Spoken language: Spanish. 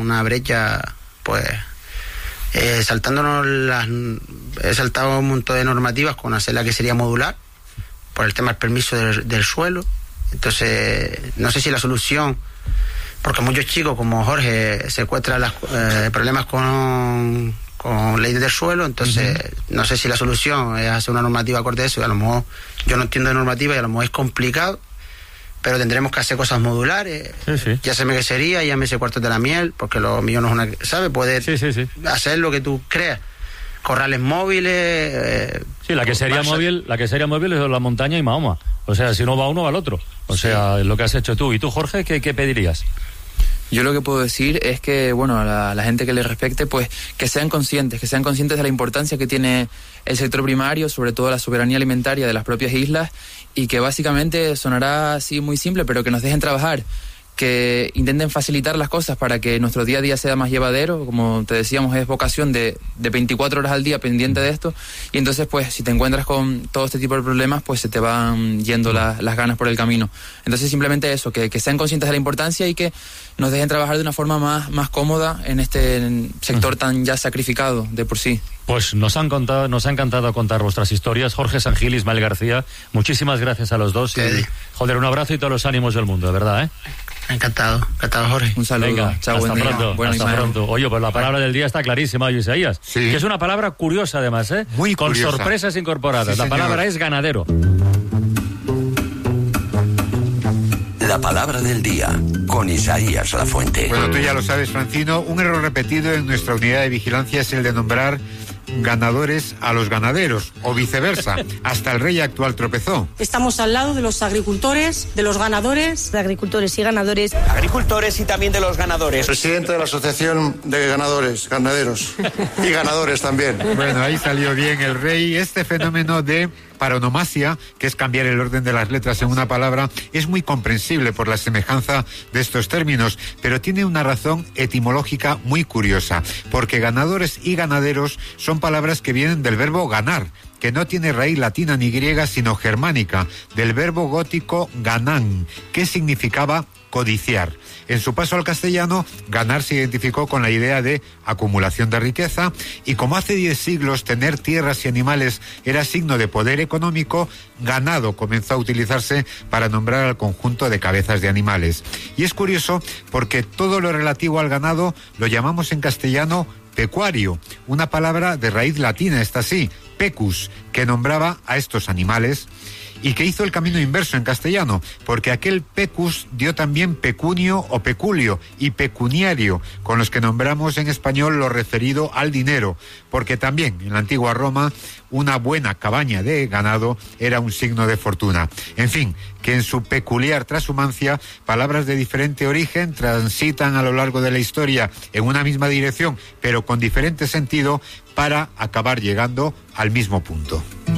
una brecha, pues he saltado un montón de normativas con hacer la que sería modular, por el tema del permiso del suelo. Entonces, no sé si la solución, porque muchos chicos como Jorge se encuentran problemas con ley del suelo, entonces no sé si la solución es hacer una normativa acorde a eso, y a lo mejor yo no entiendo de normativa y a lo mejor es complicado, pero tendremos que hacer cosas modulares. Sí. Ya sé qué sería, ya me sé cuartos de la miel, porque lo mío no es una, ¿sabes? Poder hacer lo que tú creas. Corrales móviles. Sí, la que sería móvil es la montaña y Mahoma. O sea, si no va uno, va el otro. O sea, es lo que has hecho tú. ¿Y tú, Jorge, qué pedirías? Yo lo que puedo decir es que, bueno, a la gente que le respecte, pues que sean conscientes de la importancia que tiene el sector primario, sobre todo la soberanía alimentaria de las propias islas, y que básicamente sonará así muy simple, pero que nos dejen trabajar, que intenten facilitar las cosas para que nuestro día a día sea más llevadero. Como te decíamos, es vocación de 24 horas al día pendiente de esto, y entonces pues si te encuentras con todo este tipo de problemas, pues se te van yendo las ganas por el camino. Entonces simplemente eso, que sean conscientes de la importancia y que nos dejen trabajar de una forma más cómoda en este sector tan ya sacrificado de por sí. Pues nos ha encantado contar vuestras historias. Jorge Sangil, Ismael García, muchísimas gracias a los dos. Y, joder, un abrazo y todos los ánimos del mundo, de verdad, ¿eh? Encantado, Jorge. Un saludo. Venga, chao, hasta buen pronto. Bueno, hasta pronto. Oye, pues la palabra del día está clarísima, oye, Isaías. Sí. Que es una palabra curiosa, además, ¿eh? Muy curiosa. Con sorpresas incorporadas. Sí, la palabra es ganadero. La palabra del día, con Isaías Lafuente. Bueno, tú ya lo sabes, Francino, un error repetido en nuestra unidad de vigilancia es el de nombrar ganadores a los ganaderos, o viceversa. Hasta el rey actual tropezó. Estamos al lado de los agricultores, de los ganadores. De agricultores y ganadores. Agricultores y también de los ganadores. Presidente de la Asociación de Ganaderos y ganadores también. Bueno, ahí salió bien el rey. Este fenómeno de paronomasia, que es cambiar el orden de las letras en una palabra, es muy comprensible por la semejanza de estos términos, pero tiene una razón etimológica muy curiosa, porque ganadores y ganaderos son palabras que vienen del verbo ganar, que no tiene raíz latina ni griega, sino germánica, del verbo gótico ganan, que significaba codiciar. En su paso al castellano, ganar se identificó con la idea de acumulación de riqueza, y como hace 10 siglos tener tierras y animales era signo de poder económico, ganado comenzó a utilizarse para nombrar al conjunto de cabezas de animales. Y es curioso porque todo lo relativo al ganado lo llamamos en castellano pecuario, una palabra de raíz latina, esta sí, pecus, que nombraba a estos animales, y que hizo el camino inverso en castellano, porque aquel pecus dio también pecunio o peculio y pecuniario, con los que nombramos en español lo referido al dinero, porque también en la antigua Roma una buena cabaña de ganado era un signo de fortuna. En fin, que en su peculiar trashumancia, palabras de diferente origen transitan a lo largo de la historia en una misma dirección, pero con diferente sentido, para acabar llegando al mismo punto.